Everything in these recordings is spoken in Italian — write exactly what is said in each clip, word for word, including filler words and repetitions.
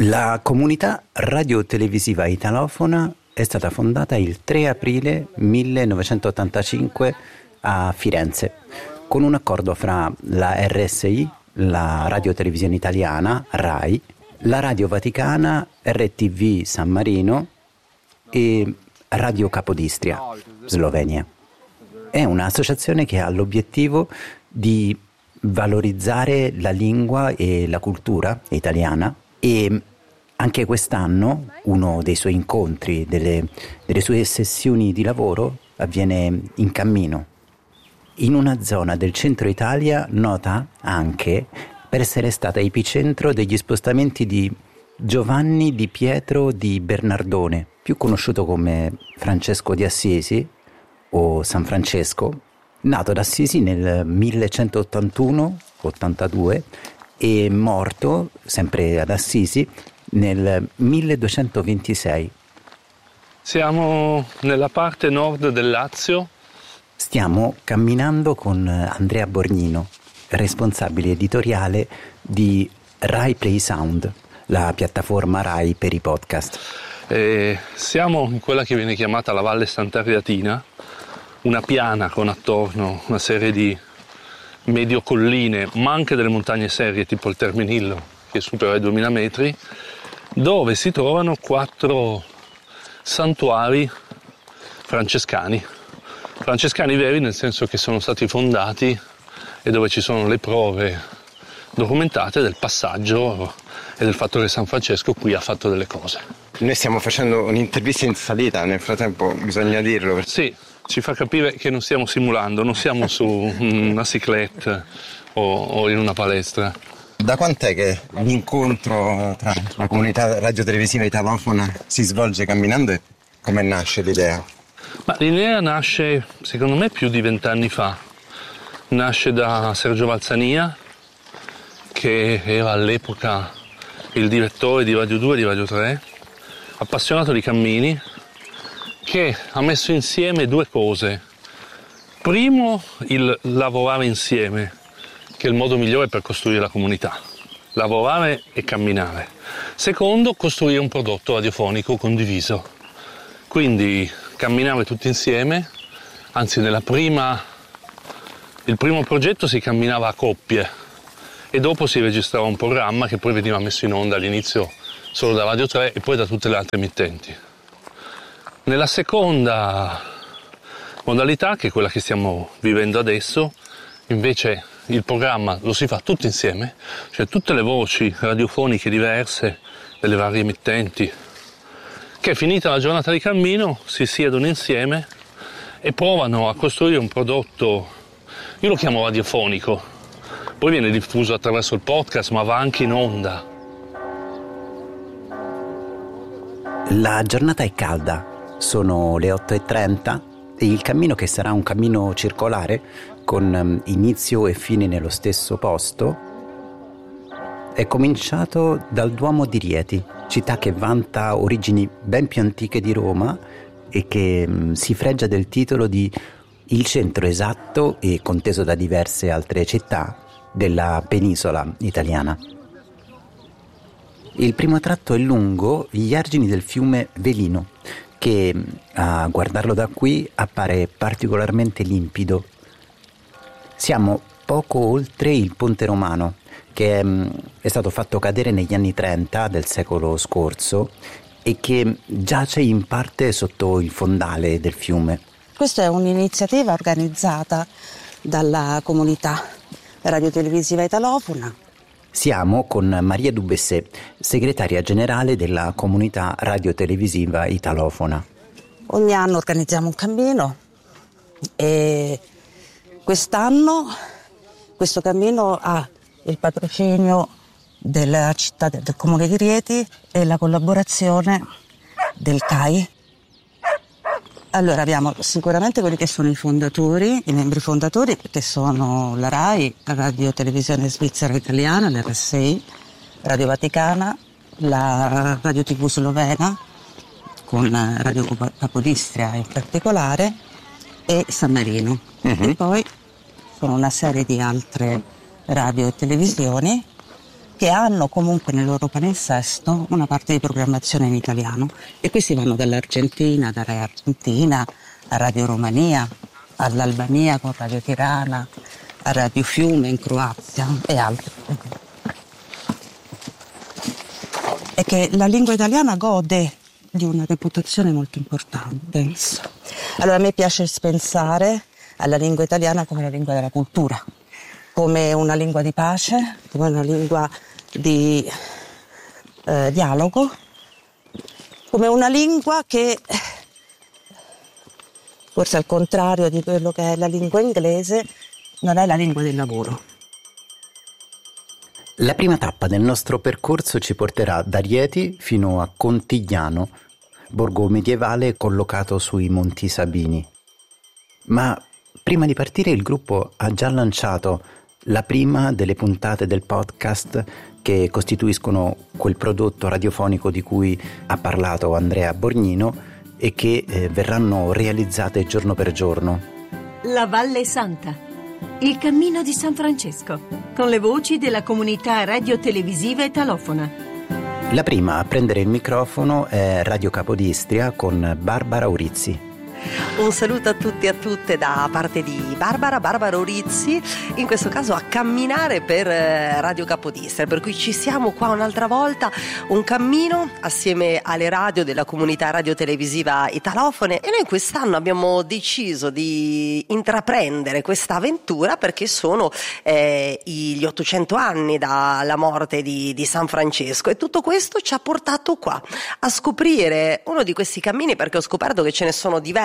La comunità radiotelevisiva italofona è stata fondata il tre aprile millenovecentottantacinque a Firenze con un accordo fra la R S I, la Radiotelevisione Italiana, RAI, la Radio Vaticana, R T V San Marino e Radio Capodistria, Slovenia. È un'associazione che ha l'obiettivo di valorizzare la lingua e la cultura italiana e anche quest'anno uno dei suoi incontri, delle, delle sue sessioni di lavoro avviene in Cammino, in una zona del centro Italia nota anche per essere stata epicentro degli spostamenti di Giovanni di Pietro di Bernardone, più conosciuto come Francesco di Assisi o San Francesco, nato ad Assisi nel millecentottantuno ottantadue e morto sempre ad Assisi nel milleduecentoventisei. Siamo nella parte nord del Lazio. Stiamo camminando con Andrea Borgnino, responsabile editoriale di Rai Play Sound, la piattaforma Rai per i podcast. E siamo in quella che viene chiamata la Valle Sant'Ariatina, una piana con attorno una serie di medio colline, ma anche delle montagne serie tipo il Terminillo, che supera i duemila metri, dove si trovano quattro santuari francescani. Francescani veri nel senso che sono stati fondati e dove ci sono le prove documentate del passaggio e del fatto che San Francesco qui ha fatto delle cose. Noi stiamo facendo un'intervista in salita, nel frattempo bisogna dirlo. Sì, ci fa capire che non stiamo simulando, non siamo su una cyclette o, o in una palestra. Da quant'è che l'incontro tra la comunità radiotelevisiva italofona si svolge camminando e come nasce l'idea? Ma l'idea nasce, secondo me, più di vent'anni fa. Nasce da Sergio Valsania, che era all'epoca il direttore di Radio due e di Radio tre, appassionato di cammini, che ha messo insieme due cose. Primo, il lavorare insieme, che è il modo migliore per costruire la comunità. Lavorare e camminare. Secondo, costruire un prodotto radiofonico condiviso. Quindi camminare tutti insieme, anzi nella prima, il primo progetto si camminava a coppie e dopo si registrava un programma che poi veniva messo in onda all'inizio solo da Radio tre e poi da tutte le altre emittenti. Nella seconda modalità, che è quella che stiamo vivendo adesso, invece il programma lo si fa tutti insieme, cioè tutte le voci radiofoniche diverse delle varie emittenti, che finita la giornata di cammino si siedono insieme e provano a costruire un prodotto, io lo chiamo radiofonico, poi viene diffuso attraverso il podcast ma va anche in onda. La giornata è calda, sono le otto e trenta e il cammino, che sarà un cammino circolare con inizio e fine nello stesso posto, è cominciato dal Duomo di Rieti, città che vanta origini ben più antiche di Roma e che mh, si fregia del titolo di il centro esatto e conteso da diverse altre città della penisola italiana. Il primo tratto è lungo gli argini del fiume Velino, che a guardarlo da qui appare particolarmente limpido. Siamo poco oltre il Ponte Romano, che è, è stato fatto cadere negli anni trenta del secolo scorso e che giace in parte sotto il fondale del fiume. Questa è un'iniziativa organizzata dalla comunità radiotelevisiva italofona. Siamo con Maria Dubessé, segretaria generale della comunità radiotelevisiva italofona. Ogni anno organizziamo un cammino e quest'anno questo cammino ha il patrocinio della città, del comune di Rieti e la collaborazione del C A I. Allora abbiamo sicuramente quelli che sono i fondatori, i membri fondatori, che sono la RAI, la Radio Televisione Svizzera Italiana, l'R S I, Radio Vaticana, la Radio tivù slovena, con Radio Capodistria in particolare, e San Marino. Uh-huh. E poi sono una serie di altre radio e televisioni che hanno comunque nel loro palinsesto una parte di programmazione in italiano, e questi vanno dall'Argentina, da Rai Argentina, a Radio Romania, all'Albania con Radio Tirana, a Radio Fiume in Croazia e altri. E che la lingua italiana gode di una reputazione molto importante. Allora a me piace pensare alla lingua italiana come la lingua della cultura, come una lingua di pace, come una lingua di eh, dialogo, come una lingua che, forse al contrario di quello che è la lingua inglese, non è la lingua del lavoro. La prima tappa del nostro percorso ci porterà da Rieti fino a Contigliano, borgo medievale collocato sui Monti Sabini. Ma prima di partire il gruppo ha già lanciato la prima delle puntate del podcast che costituiscono quel prodotto radiofonico di cui ha parlato Andrea Borgnino e che eh, verranno realizzate giorno per giorno. La Valle Santa. Il cammino di San Francesco, con le voci della comunità radiotelevisiva italofona. La prima a prendere il microfono è Radio Capodistria con Barbara Urizzi. Un saluto a tutti e a tutte da parte di Barbara, Barbara Urizzi, in questo caso a camminare per Radio Capodistria, per cui ci siamo qua un'altra volta, un cammino assieme alle radio della comunità radiotelevisiva italofone, e noi quest'anno abbiamo deciso di intraprendere questa avventura perché sono eh, gli ottocento anni dalla morte di, di San Francesco, e tutto questo ci ha portato qua a scoprire uno di questi cammini, perché ho scoperto che ce ne sono diversi.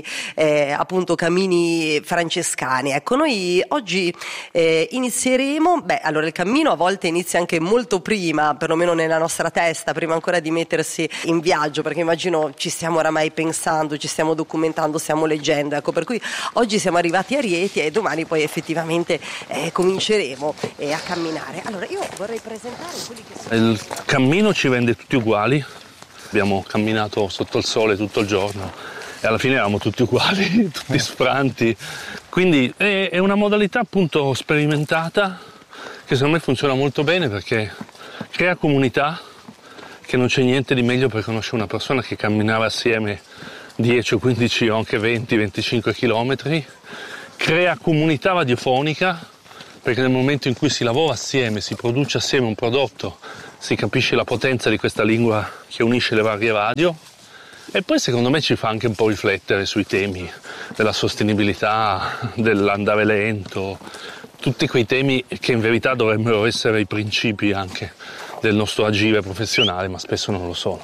Eh, appunto cammini francescani. Ecco, noi oggi eh, inizieremo, beh, allora il cammino a volte inizia anche molto prima, perlomeno nella nostra testa, prima ancora di mettersi in viaggio, perché immagino ci stiamo oramai pensando, ci stiamo documentando, stiamo leggendo, ecco, per cui oggi siamo arrivati a Rieti e domani poi effettivamente eh, cominceremo eh, a camminare. Allora io vorrei presentare quelli che sono... Il cammino ci rende tutti uguali, abbiamo camminato sotto il sole tutto il giorno e alla fine eravamo tutti uguali, tutti sfranti, quindi è, è una modalità appunto sperimentata che secondo me funziona molto bene perché crea comunità, che non c'è niente di meglio per conoscere una persona che camminava assieme dieci o quindici o anche venti venticinque chilometri, crea comunità radiofonica perché nel momento in cui si lavora assieme, si produce assieme un prodotto, si capisce la potenza di questa lingua che unisce le varie radio. E poi secondo me ci fa anche un po' riflettere sui temi della sostenibilità, dell'andare lento, tutti quei temi che in verità dovrebbero essere i principi anche del nostro agire professionale, ma spesso non lo sono.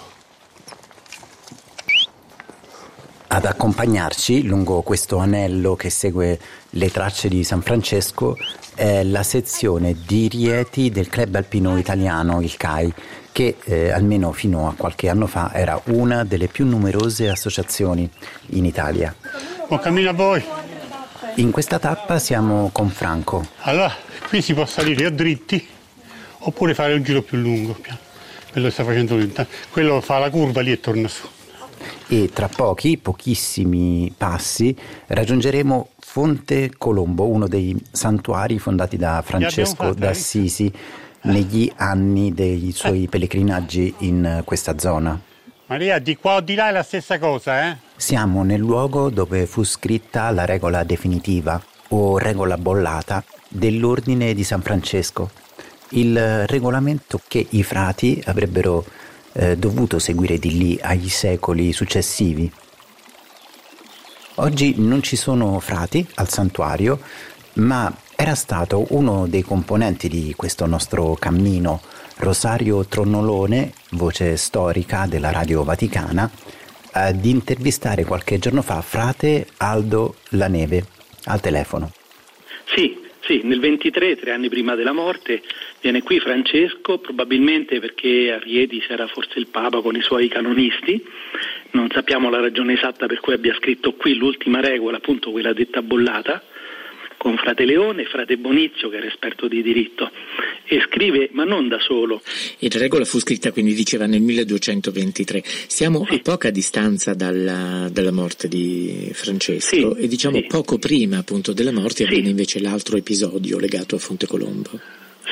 Ad accompagnarci lungo questo anello che segue le tracce di San Francesco è la sezione di Rieti del Club Alpino Italiano, il C A I, che eh, almeno fino a qualche anno fa era una delle più numerose associazioni in Italia. Buon cammino a voi. In questa tappa siamo con Franco. Allora, qui si può salire o dritti oppure fare un giro più lungo. Quello sta facendo lui. Quello fa la curva lì e torna su. E tra pochi, pochissimi passi, raggiungeremo Fonte Colombo, uno dei santuari fondati da Francesco d'Assisi negli anni dei suoi pellegrinaggi in questa zona. Maria, di qua o di là è la stessa cosa, eh? Siamo nel luogo dove fu scritta la regola definitiva, o regola bollata, dell'Ordine di San Francesco, il regolamento che i frati avrebbero eh, dovuto seguire di lì ai secoli successivi. Oggi non ci sono frati al santuario, ma era stato uno dei componenti di questo nostro cammino, Rosario Tronnolone, voce storica della Radio Vaticana, ad intervistare qualche giorno fa frate Aldo Laneve al telefono. Sì, sì, nel ventitré, tre anni prima della morte, viene qui Francesco, probabilmente perché a Rieti c'era forse il Papa con i suoi canonisti. Non sappiamo la ragione esatta per cui abbia scritto qui l'ultima regola, appunto quella detta bollata, con frate Leone e frate Bonizio, che era esperto di diritto, e scrive, ma non da solo. E la regola fu scritta, quindi diceva, nel milleduecentoventitré. Siamo sì. a poca distanza dalla, dalla morte di Francesco, sì, e diciamo sì. poco prima appunto della morte avviene sì. invece l'altro episodio legato a Fonte Colombo.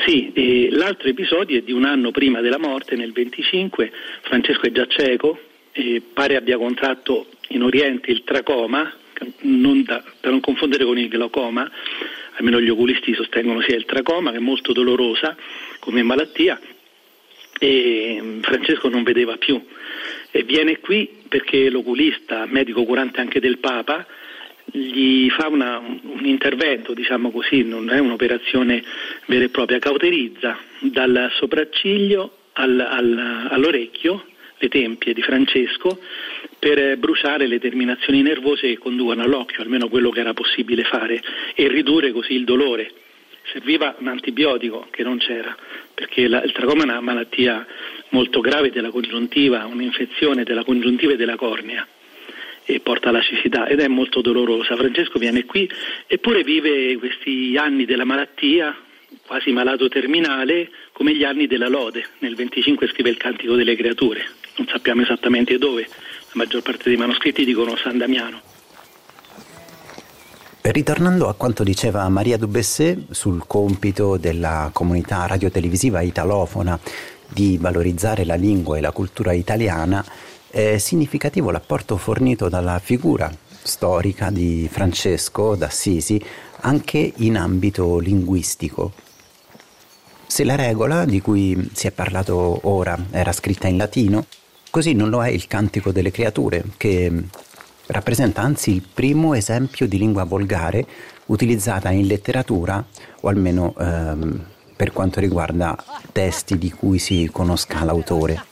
Sì, e l'altro episodio è di un anno prima della morte, nel venticinque. Francesco è già cieco e pare abbia contratto in Oriente il tracoma, non da, da non confondere con il glaucoma, almeno gli oculisti sostengono sia il tracoma, che è molto dolorosa come malattia, e Francesco non vedeva più. E viene qui perché l'oculista, medico curante anche del Papa, gli fa una, un intervento, diciamo così, non è un'operazione vera e propria, cauterizza dal sopracciglio al, al, all'orecchio le tempie di Francesco per bruciare le terminazioni nervose che conducono all'occhio, almeno quello che era possibile fare, e ridurre così il dolore. Serviva un antibiotico che non c'era, perché la, il tracoma è una malattia molto grave della congiuntiva, un'infezione della congiuntiva e della cornea, e porta alla cecità ed è molto dolorosa. Francesco viene qui eppure vive questi anni della malattia, quasi malato terminale, come gli anni della lode. Nel venticinque scrive il Cantico delle Creature, non sappiamo esattamente dove, la maggior parte dei manoscritti dicono San Damiano. Ritornando a quanto diceva Maria Dubessé sul compito della comunità radiotelevisiva italofona di valorizzare la lingua e la cultura italiana, è significativo l'apporto fornito dalla figura storica di Francesco d'Assisi anche in ambito linguistico. Se la regola di cui si è parlato ora era scritta in latino, così non lo è il Cantico delle Creature, che rappresenta anzi il primo esempio di lingua volgare utilizzata in letteratura, o almeno ehm, per quanto riguarda testi di cui si conosca l'autore.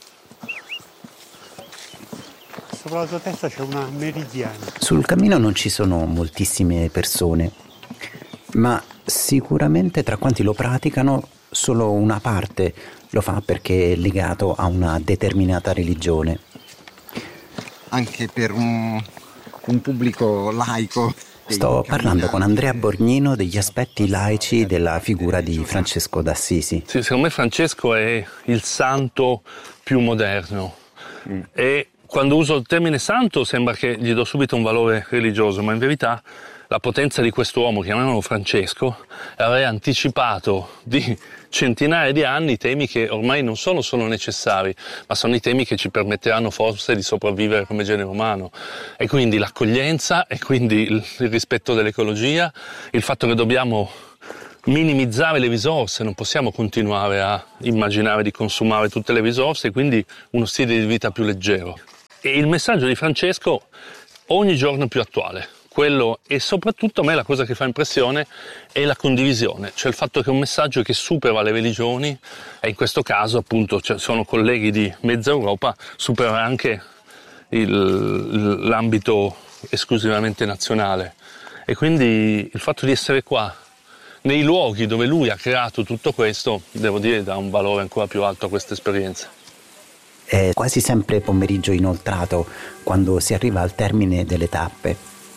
Sopra la tua testa c'è una meridiana. Sul cammino non ci sono moltissime persone, ma sicuramente tra quanti lo praticano solo una parte lo fa perché è legato a una determinata religione. Anche per un, un pubblico laico. Sto parlando con Andrea Borgnino degli aspetti laici della figura di Francesco d'Assisi. Sì, secondo me Francesco è il santo più moderno. Mm. E quando uso il termine santo sembra che gli do subito un valore religioso, ma in verità la potenza di quest'uomo, chiamiamolo Francesco, aveva anticipato di centinaia di anni temi che ormai non sono solo necessari, ma sono i temi che ci permetteranno forse di sopravvivere come genere umano. E quindi l'accoglienza, e quindi il, il rispetto dell'ecologia, il fatto che dobbiamo minimizzare le risorse, non possiamo continuare a immaginare di consumare tutte le risorse, quindi uno stile di vita più leggero. E il messaggio di Francesco ogni giorno più attuale. Quello, e soprattutto a me la cosa che fa impressione è la condivisione, cioè il fatto che è un messaggio che supera le religioni, e in questo caso appunto cioè, sono colleghi di mezza Europa, supera anche il, l'ambito esclusivamente nazionale. E quindi il fatto di essere qua, nei luoghi dove lui ha creato tutto questo, devo dire dà un valore ancora più alto a questa esperienza. È quasi sempre pomeriggio inoltrato quando si arriva al termine delle tappe.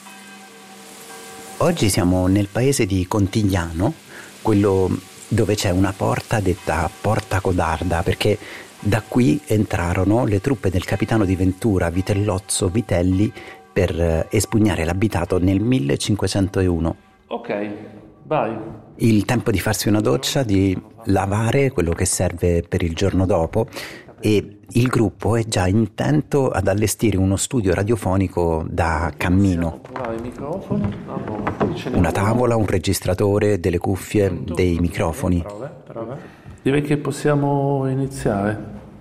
Oggi siamo nel paese di Contigliano, quello dove c'è una porta detta Porta Codarda, perché da qui entrarono le truppe del capitano di Ventura Vitellozzo Vitelli per espugnare l'abitato nel millecinquecentouno. Ok, vai. Il tempo di farsi una doccia, di lavare quello che serve per il giorno dopo, e il gruppo è già intento ad allestire uno studio radiofonico da cammino. Una tavola, un registratore, delle cuffie, dei microfoni. Direi che possiamo iniziare.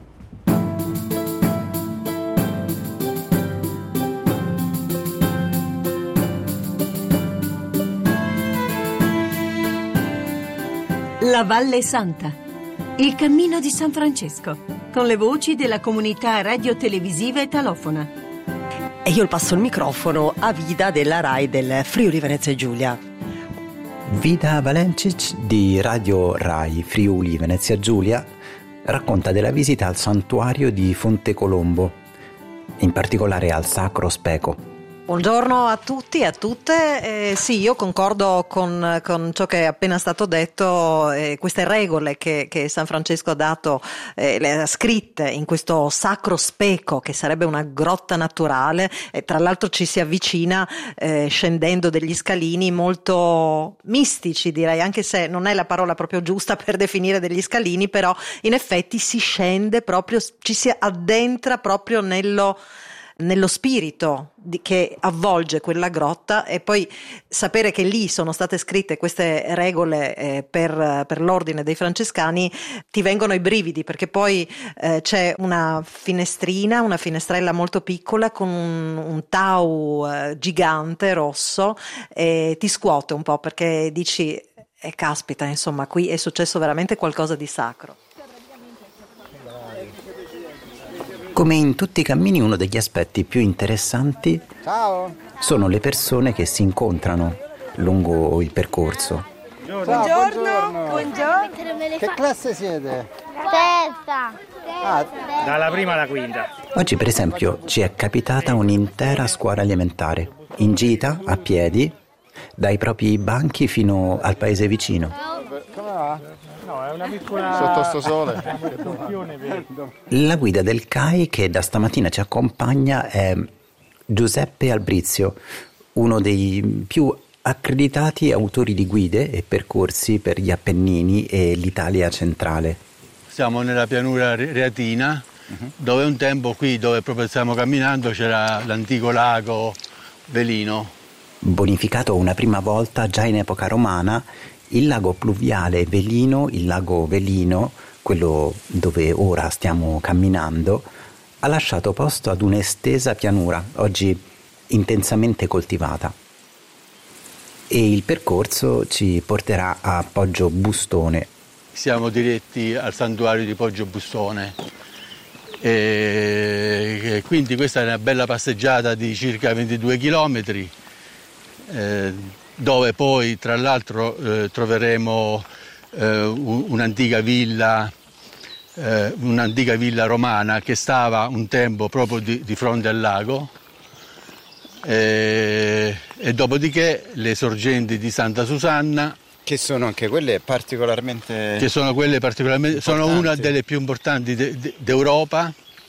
La Valle Santa, il cammino di San Francesco, con le voci della comunità radiotelevisiva italofona. E io passo il microfono a Vida della RAI del Friuli Venezia Giulia. Vida Valencic di Radio RAI Friuli Venezia Giulia racconta della visita al santuario di Fontecolombo, in particolare al Sacro Speco. Buongiorno a tutti e a tutte. Eh, sì, io concordo con, con ciò che è appena stato detto. Eh, queste regole che, che San Francesco ha dato, eh, le ha scritte in questo sacro speco che sarebbe una grotta naturale, e tra l'altro ci si avvicina eh, scendendo degli scalini molto mistici, direi, anche se non è la parola proprio giusta per definire degli scalini, però in effetti si scende proprio, ci si addentra proprio nello nello spirito di, che avvolge quella grotta, e poi sapere che lì sono state scritte queste regole eh, per, per l'ordine dei francescani, ti vengono i brividi, perché poi eh, c'è una finestrina, una finestrella molto piccola con un, un tau eh, gigante rosso, e ti scuote un po', perché dici eh, caspita, insomma, qui è successo veramente qualcosa di sacro. Come in tutti i cammini, uno degli aspetti più interessanti Ciao. sono le persone che si incontrano lungo il percorso. Buongiorno. Buongiorno. Buongiorno. Che classe siete? Terza. Ah, dalla prima alla quinta. Oggi, per esempio, ci è capitata un'intera scuola elementare, in gita, a piedi, dai propri banchi fino al paese vicino. come va? No, è una piccola... Sotto sto sole. La guida del C A I che da stamattina ci accompagna è Giuseppe Albrizio, uno dei più accreditati autori di guide e percorsi per gli Appennini e l'Italia centrale. Siamo nella pianura reatina, uh-huh. dove un tempo qui dove proprio stiamo camminando c'era l'antico lago Velino. Bonificato una prima volta già in epoca romana, il lago pluviale Velino, il lago Velino, quello dove ora stiamo camminando, ha lasciato posto ad un'estesa pianura, oggi intensamente coltivata. E il percorso ci porterà a Poggio Bustone. Siamo diretti al santuario di Poggio Bustone. E quindi questa è una bella passeggiata di circa ventidue chilometri, eh, dove poi tra l'altro eh, troveremo eh, un'antica villa, eh, un'antica villa romana che stava un tempo proprio di, di fronte al lago. E, e dopodiché le sorgenti di Santa Susanna, che sono anche quelle particolarmente che sono quelle particolarmente importanti. Sono una delle più importanti de, de, d'Europa,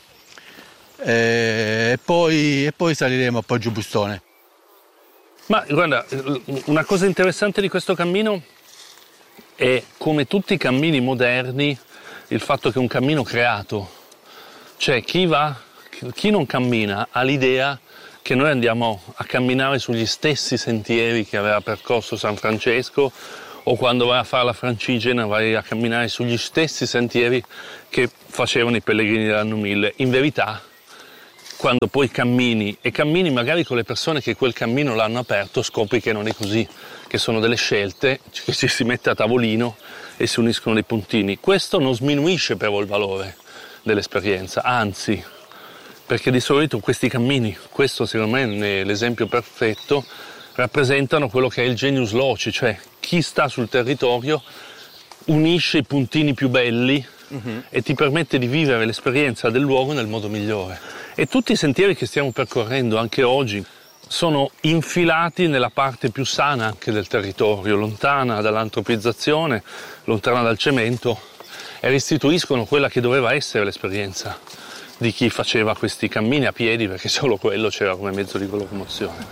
e poi, e poi saliremo a Poggio Bustone. Ma guarda, una cosa interessante di questo cammino è, come tutti i cammini moderni, il fatto che è un cammino creato. Cioè chi va, chi non cammina ha l'idea che noi andiamo a camminare sugli stessi sentieri che aveva percorso San Francesco, o quando vai a fare la Francigena vai a camminare sugli stessi sentieri che facevano i pellegrini dell'anno mille. In verità, quando poi cammini, e cammini magari con le persone che quel cammino l'hanno aperto, scopri che non è così, che sono delle scelte, che ci si mette a tavolino e si uniscono dei puntini. Questo non sminuisce però il valore dell'esperienza, anzi, perché di solito questi cammini, questo secondo me è l'esempio perfetto, rappresentano quello che è il genius loci, cioè chi sta sul territorio unisce i puntini più belli uh-huh. e ti permette di vivere l'esperienza del luogo nel modo migliore. E tutti i sentieri che stiamo percorrendo anche oggi sono infilati nella parte più sana anche del territorio, lontana dall'antropizzazione, lontana dal cemento, e restituiscono quella che doveva essere l'esperienza di chi faceva questi cammini a piedi, perché solo quello c'era come mezzo di locomozione.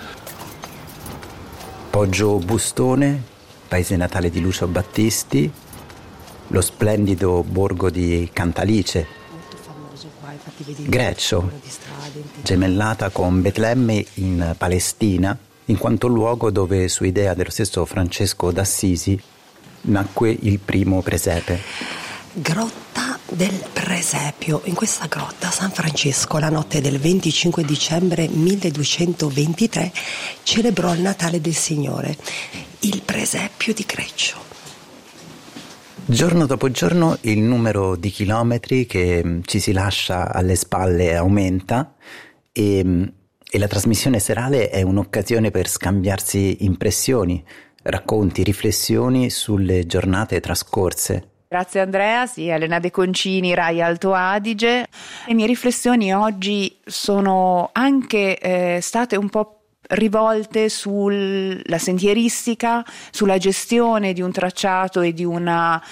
Poggio Bustone, paese natale di Lucio Battisti, lo splendido borgo di Cantalice, Greccio, gemellata con Betlemme in Palestina, in quanto luogo dove, su idea dello stesso Francesco d'Assisi, nacque il primo presepe. Grotta del Presepio. In questa grotta San Francesco, la notte del venticinque dicembre milleduecentoventitré, celebrò il Natale del Signore, il presepio di Greccio. Giorno dopo giorno il numero di chilometri che ci si lascia alle spalle aumenta e, e la trasmissione serale è un'occasione per scambiarsi impressioni, racconti, riflessioni sulle giornate trascorse. Grazie Andrea, sì, Elena De Concini, Rai Alto Adige. Le mie riflessioni oggi sono anche eh, state un po' rivolte sulla sentieristica, sulla gestione di un tracciato e di, una,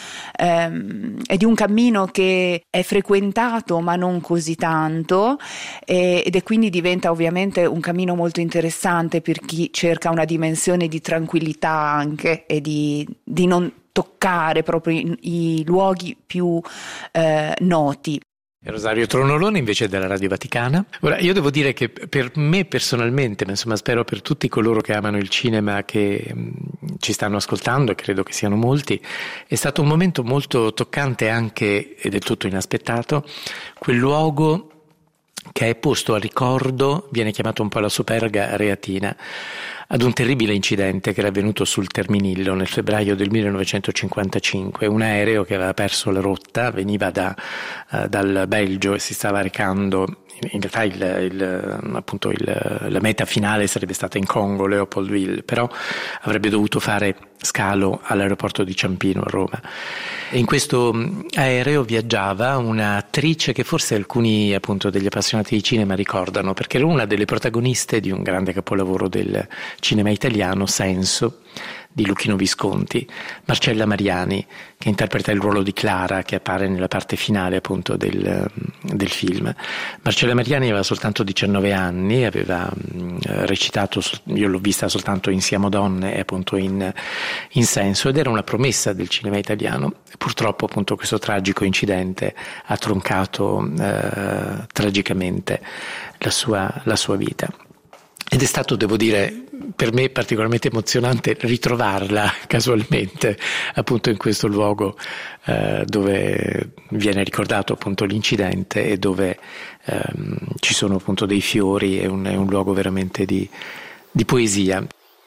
ehm, e di un cammino che è frequentato ma non così tanto, e, ed è quindi diventa ovviamente un cammino molto interessante per chi cerca una dimensione di tranquillità anche e di, di non toccare proprio i, i luoghi più eh, noti. Rosario Tronolone invece della Radio Vaticana. Ora, io devo dire che per me personalmente, ma insomma spero per tutti coloro che amano il cinema, che mh, ci stanno ascoltando, e credo che siano molti, è stato un momento molto toccante anche, e del tutto inaspettato, quel luogo che è posto a ricordo, viene chiamato un po' la Superga Reatina, ad un terribile incidente che era avvenuto sul Terminillo nel febbraio del millenovecentocinquantacinque. Un aereo che aveva perso la rotta, veniva da, uh, dal Belgio e si stava recando, in realtà il, il, appunto il, la meta finale sarebbe stata in Congo, Leopoldville, però avrebbe dovuto fare scalo all'aeroporto di Ciampino a Roma. E in questo aereo viaggiava un'attrice che forse alcuni appunto degli appassionati di cinema ricordano, perché era una delle protagoniste di un grande capolavoro del cinema italiano, Senso, di Luchino Visconti, Marcella Mariani, che interpreta il ruolo di Clara, che appare nella parte finale appunto del, del film. Marcella Mariani aveva soltanto diciannove anni, aveva mh, recitato, io l'ho vista soltanto in Siamo donne e appunto in, in Senso, ed era una promessa del cinema italiano. Purtroppo appunto questo tragico incidente ha troncato eh, tragicamente la sua, la sua vita. Ed è stato, devo dire, per me particolarmente emozionante ritrovarla casualmente appunto in questo luogo eh, dove viene ricordato appunto l'incidente e dove ehm, ci sono appunto dei fiori. È un, è un luogo veramente di, di poesia.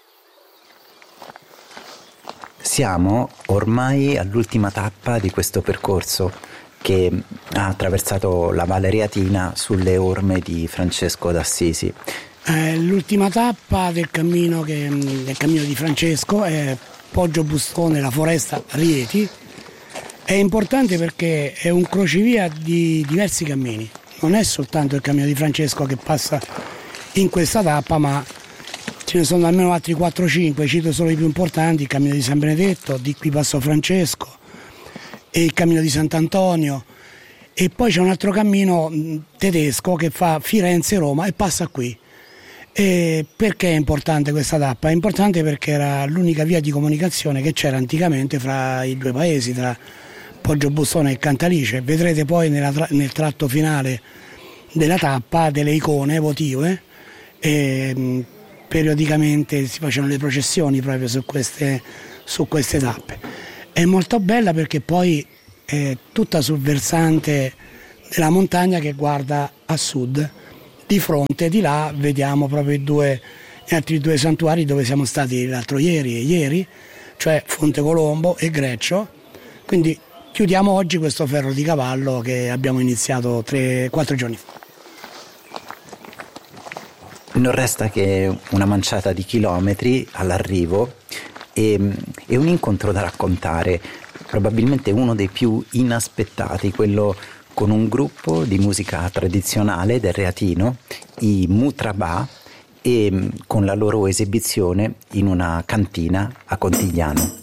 Siamo ormai all'ultima tappa di questo percorso che ha attraversato la Valle Reatina sulle orme di Francesco d'Assisi. Eh, l'ultima tappa del cammino, che, del cammino di Francesco è Poggio Bustone, la foresta Rieti. È importante perché è un crocevia di diversi cammini, non è soltanto il cammino di Francesco che passa in questa tappa, ma ce ne sono almeno altri quattro cinque, cito solo i più importanti: il cammino di San Benedetto, di qui passò Francesco, e il cammino di Sant'Antonio, e poi c'è un altro cammino tedesco che fa Firenze-Roma e passa qui. E perché è importante questa tappa? È importante perché era l'unica via di comunicazione che c'era anticamente fra i due paesi, tra Poggio Bustone e Cantalice. Vedrete poi nella tra- nel tratto finale della tappa delle icone votive, e mh, periodicamente si facevano le processioni proprio su queste, su queste tappe. È molto bella perché poi è tutta sul versante della montagna che guarda a sud. Di fronte, di là, vediamo proprio i due, gli altri due santuari dove siamo stati l'altro ieri e ieri, cioè Fonte Colombo e Greccio. Quindi chiudiamo oggi questo ferro di cavallo che abbiamo iniziato tre quattro giorni fa. Non resta che una manciata di chilometri all'arrivo e, e un incontro da raccontare, probabilmente uno dei più inaspettati, quello con un gruppo di musica tradizionale del Reatino, i Mutrabà, e con la loro esibizione in una cantina a Contigliano.